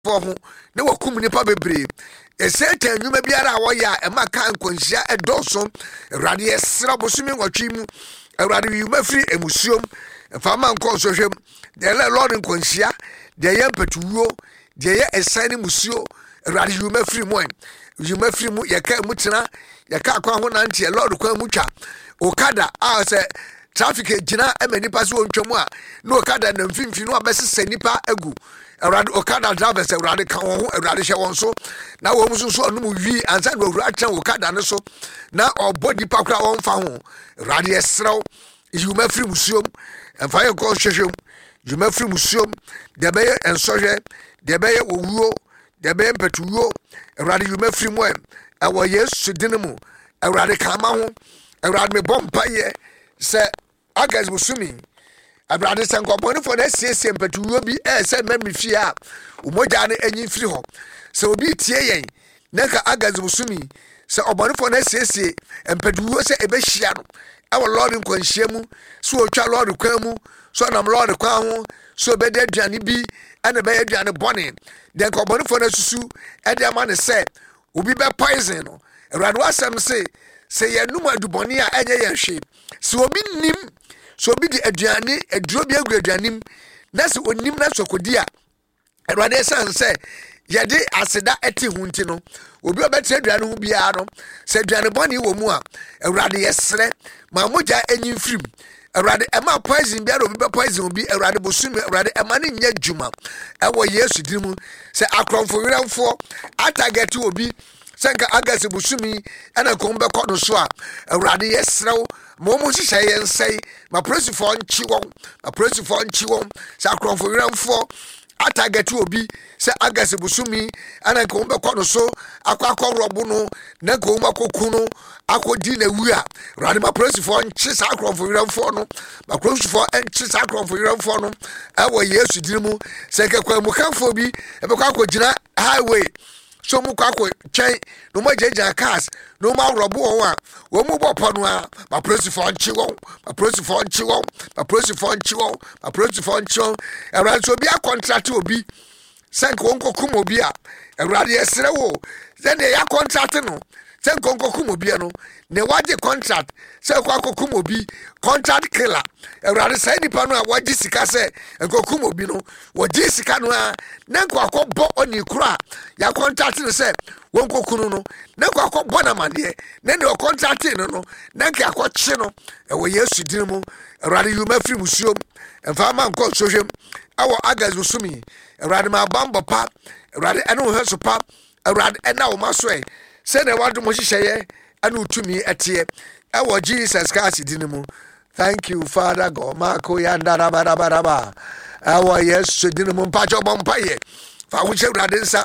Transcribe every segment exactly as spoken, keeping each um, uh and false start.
for ho ne wakum nipa bebre eseta nwuma biara wo ya e maka nkonhia edoso awurade esra bosumi nwotwe mu awurade yuma firi emusuom fama nkonso hwem de le lord nkonhia de ye petuwo de ye esane musuo awurade yuma firi mu yuma firi mu ye ka mu tena ye ka akwa ho nante lord kwa mu twa okada a se traffic gina emani pass wo ntwam a no okada na mfimfi no abesese nipa agu awurade okada drivers awurade ka ho awurade hye won so na wo muso so onum wi ansa na awurade tran okada ne so na obodi pakra won fa ho awurade esrew yuma firi musuom emfa ye ko hwehwem yuma firi musuom de be ensohwe de be owuo de be petuwo awurade yuma firi mu awo yesu dinemu awurade ka ma ho awurade me bompa ye se agas musumi abrade sanko boni for na siesie mpatuwo bi e se memfi a umoja ne anyi firi ho se obi tie yen na ka agas musumi se oboni for na siesie mpatuwo se ebe hia no awo lord nkwanhia mu so otwa lord kwan mu so nam lord kwan ho so be de aduane bi ana be aduane boni den ko oboni for na susu e de ma ne se obi be poison no awurade wasam se se yenum aduboni a enye yen hwe se obi nim so obi di aduane aduro bi agu aduanim na se onim na sokodi a awurade san se yede aseda eti hunti no obi obetre aduane hu bia no se aduane boni wo mu a awurade yesre ma moja enyin firim awurade ema poison bia obi be poison obi awurade bosumi awurade ema ne nya djuma ewo yesu dimu se akronfo wiramfo atageti obi senka agase busumi ana kombe kodo so a awurade yesrew mo mo hihye yensei ma presifo nchi won ma presifo nchi won sa kronfo wiramfo atageti obi se agase busumi ana kombe kodo so akwakọ robo no na kombe kokuno akodi na wu a awurade ma presifo nchi sa kronfo wiramfo no ma presifo nchi sa kronfo wiramfo no awo yesu dirimu senka kwa mukanfo bi ebekwa akogina highway so mu kwako chen no ma jeja cars no ma robo won a wo mu bopo no a ma presifo nchi won ma presifo nchi won ma presifo nchi won ma presifo nchi won awurade so bi a contract obi senko wonko kum obi a awurade esre wo then they ya contract no senko wonko kum obi no ne waje contract senko akokum obi contract killer awurade sai nipa no a waje sika se enko kum obi no waje sika no a nenko akobọ oni kura ya contract no se wonko kunu no nenko akobọ na mane ne ne contract no no nenko akọchi no ewo yesu dinimu awurade yuma firi musuom emfa ma nko sohwem awo agas musumi awurade ma bamba pa awurade eno heso pa awurade ena wo maso e se ne wadu mo hihye anu tumi etie ewo Jesus Christ dinimu. Thank you Father God mako yanda raba raba raba awo yesu dinimu mpacho bompaye fa hu hye awurade nsa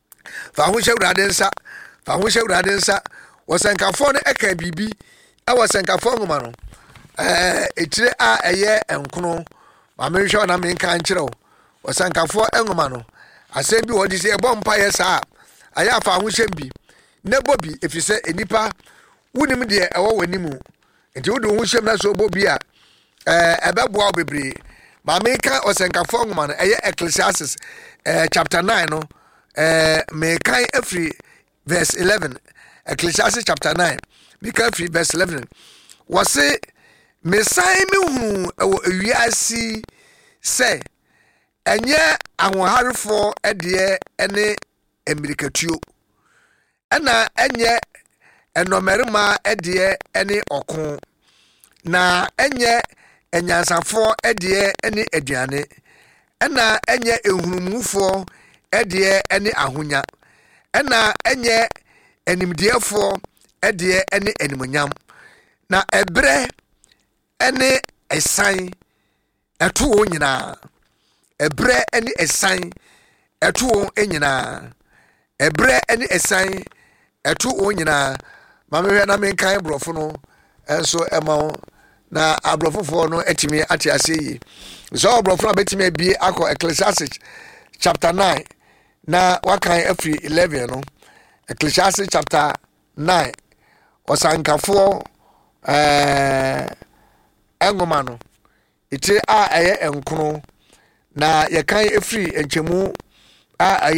fa hu hye awurade nsa fa hu hye awurade nsa wosankafo no eka bibi ewo sankafo ngoma no eh etire a eye enkono ma me hwe na me nka nkyerɛw wosankafo ngoma no asem bi wodi se ebo mpaye sa aya fa hu hye bi na bobi efise enipa wunim de ewo wanimu enti wudu hu hyem na so bobi a eh ebeboa bebre ma me kan osenkafo ngoma no eye Ecclesiastes eh chapter nine no eh me kan every verse eleven Ecclesiastes chapter nine me kan free verse eleven wose me sai me hu ewo ewiasi se enye ahoharefo ede ene emirikatuo ana enye enomerima ede ene okon na enye enyansafo ede ene aduane ana enye ehurumufo ede ene ahonya ana enye enimdiefo ede ene enimonyam na ebre ene esan eto wo nyina ebre ene esan eto wo nyina ebre ene esan eto wo nyina mamehwe na menkan brofo no enso ema na abrofofo no etimi ati aseyi so brofo na betimi abi akọ Ecclesiastes chapter nine na wakan every eleven no Ecclesiastes chapter nine osankafo eh engoma no iti a eye enkono na yekan every enchemu a